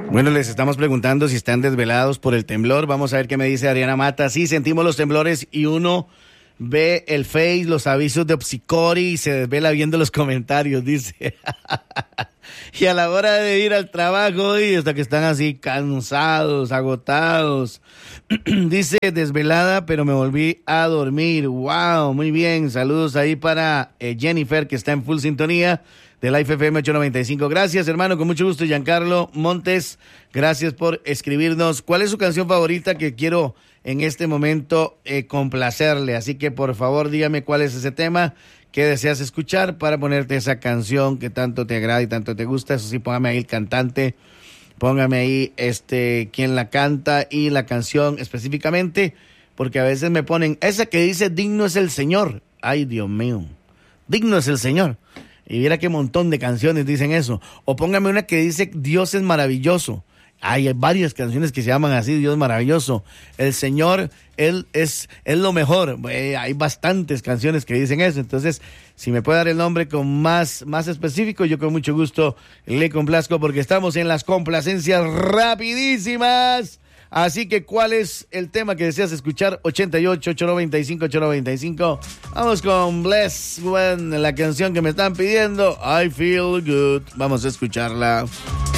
Bueno, les estamos preguntando si están desvelados por el temblor. Vamos a ver qué me dice Adriana Mata. Sí, sentimos los temblores y uno ve el Face, los avisos de Opsicori y se desvela viendo los comentarios, dice. Y a la hora de ir al trabajo, y hasta que están así cansados, agotados. Dice, desvelada, pero me volví a dormir. Wow, muy bien. Saludos ahí para Jennifer, que está en full sintonía de Life FM 895. Gracias, hermano, con mucho gusto. Giancarlo Montes, gracias por escribirnos. ¿Cuál es su canción favorita que quiero en este momento complacerle? Así que, por favor, dígame cuál es ese tema que deseas escuchar para ponerte esa canción que tanto te agrada y tanto te gusta. Eso sí, póngame ahí el cantante, póngame ahí quién la canta y la canción específicamente, porque a veces me ponen esa que dice digno es el Señor. Ay, Dios mío, digno es el Señor. Y mira qué montón de canciones dicen eso. O póngame una que dice Dios es maravilloso. Hay varias canciones que se llaman así, Dios maravilloso. El Señor, Él es lo mejor. Hay bastantes canciones que dicen eso. Entonces, si me puede dar el nombre con más específico, yo con mucho gusto le complazco, porque estamos en las complacencias rapidísimas. Así que, ¿cuál es el tema que deseas escuchar? 88-895-895. Vamos con Bless When, la canción que me están pidiendo. I Feel Good. Vamos a escucharla.